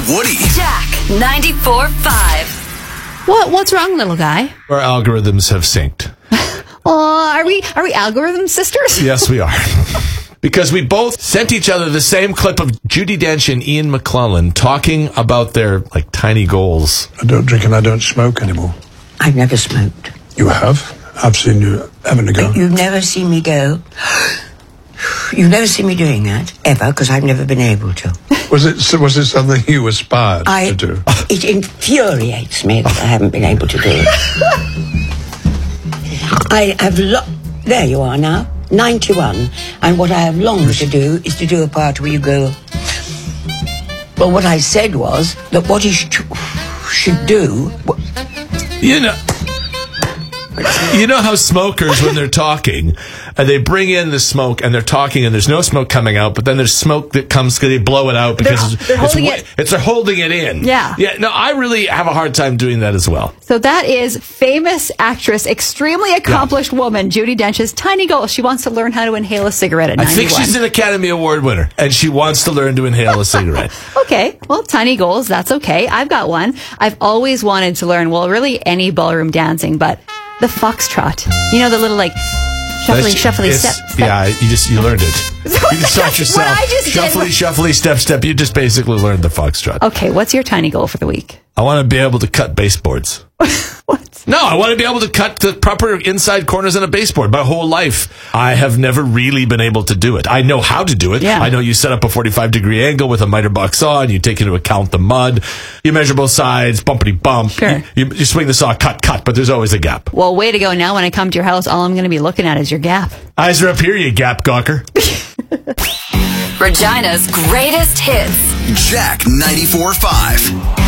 Woody. Jack 94.5. What's wrong, little guy? Our algorithms have synced. Are we algorithm sisters? Yes, we are. Because we both sent each other the same clip of Judi Dench and Ian McClellan talking about their tiny goals. I don't drink and I don't smoke anymore. I've never smoked. You have? I've seen you having a go. You've never seen me go. You've never seen me doing that, ever, because I've never been able to. Was it something you aspired to do? It infuriates me that I haven't been able to do it. I have there you are now, 91, and what I have longed to do is to do a part where you go. Well, what I said was that what he should do. You know how smokers, when they're talking, they bring in the smoke and they're talking and there's no smoke coming out, but then there's smoke that comes because they blow it out because they're holding it in. Yeah. No, I really have a hard time doing that as well. So that is famous actress, extremely accomplished woman, Judi Dench's tiny goal. She wants to learn how to inhale a cigarette at 91. I think she's an Academy Award winner and she wants to learn to inhale a cigarette. Okay, well, tiny goals, that's okay. I've got one. I've always wanted to learn, well, really any ballroom dancing, but the foxtrot. You know, the little shuffly step. Yeah, you learned it. You just taught yourself. Shuffly step. You just basically learned the foxtrot. Okay, what's your tiny goal for the week? I want to be able to cut baseboards. What? No, I want to be able to cut the proper inside corners on a baseboard. My whole life, I have never really been able to do it. I know how to do it. Yeah. I know you set up a 45-degree angle with a miter box saw, and you take into account the mud. You measure both sides, bumpity bump. Sure. You swing the saw, cut, but there's always a gap. Well, way to go. Now when I come to your house, all I'm going to be looking at is your gap. Eyes are up here, you gap gawker. Regina's greatest hits. Jack 94.5.